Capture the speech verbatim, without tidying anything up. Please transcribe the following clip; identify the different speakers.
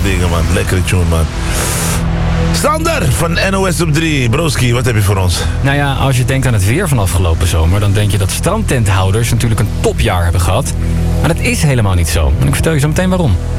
Speaker 1: dingen, man. Lekkere tune, man. Sander van N O S op drie. Broski, wat heb je voor ons?
Speaker 2: Nou ja, als je denkt aan het weer van afgelopen zomer... dan denk je dat strandtenthouders natuurlijk een topjaar hebben gehad. Maar dat is helemaal niet zo. En ik vertel je zo meteen waarom.